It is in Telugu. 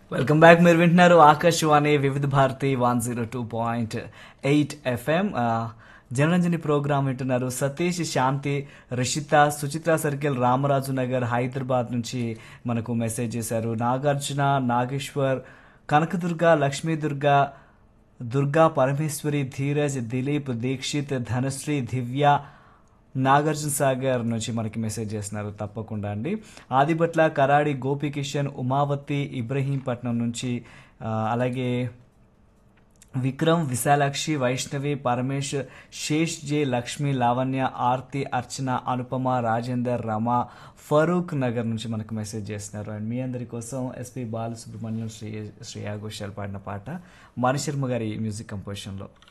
Welcome back. మీరు వింటున్నారు ఆకాశవాణి వివిధ భారతి 102.8 ఎఫ్ఎం. జనరంజని ప్రోగ్రామ్ వింటున్నారు. సతీష్, శాంతి, రిషిత, సుచిత్ర సర్కిల్, రామరాజు నగర్, హైదరాబాద్ నుంచి మనకు మెసేజ్ చేశారు. నాగార్జున, నాగేశ్వర్, కనకదుర్గ, లక్ష్మీదుర్గ, దుర్గా పరమేశ్వరి, ధీరజ్, దిలీప్, దీక్షిత్, ధనశ్రీ, దివ్య, నాగార్జున సాగర్ నుంచి మనకి మెసేజ్ చేస్తున్నారు. తప్పకుండా అండి. ఆదిబట్ల, కరాడి, గోపికిషన్, ఉమావతి, ఇబ్రహీంపట్నం నుంచి అలాగే విక్రమ్, విశాలాక్షి, వైష్ణవి, పరమేష్, శేష్ జే, లక్ష్మి, లావణ్య, ఆర్తి, అర్చన, అనుపమ, రాజేందర్, రమ, ఫరూక్ నగర్ నుంచి మనకు మెసేజ్ చేస్తున్నారు. అండ్ మీ అందరి కోసం ఎస్పి బాలసుబ్రహ్మణ్యం, శ్రేయా ఘోషాల్ పాడిన పాట మణిశర్మ గారి మ్యూజిక్ కంపోజిషన్లో.